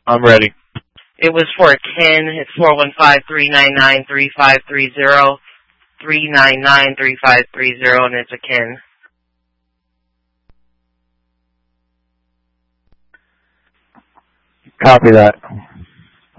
I'm ready. It was for a Ken. It's 415-399-3530. 399-3530, and it's a Ken. Copy that.